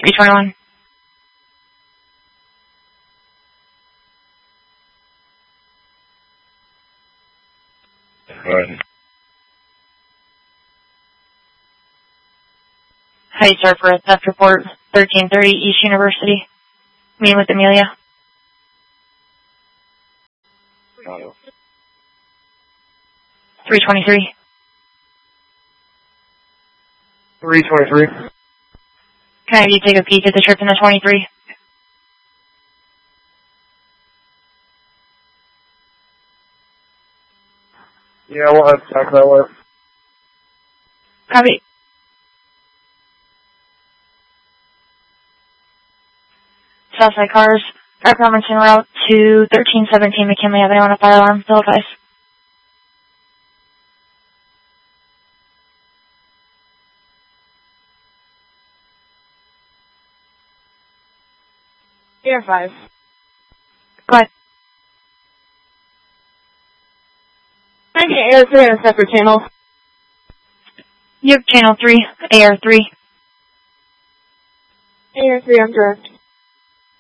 321. Right. Hi, sir, for a theft report, 1330 East University. Meeting with Amelia. Auto. 323. 323. Can I have you take a peek at the trip in the 23? Yeah, we'll have to talk that way. Copy. Southside cars. Drive Robertson route to 1317 McKinley Avenue on a fire alarm. Bill advice. Air 5. Go ahead. I'm Air 3 on a separate channel. You have channel 3, AR3. Air 3 on direct.